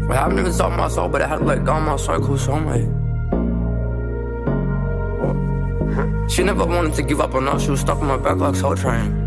I haven't even stopped my soul, but it had let go of my so-called soulmate. She never wanted to give up on us, she was stuck on my back like Soul Train.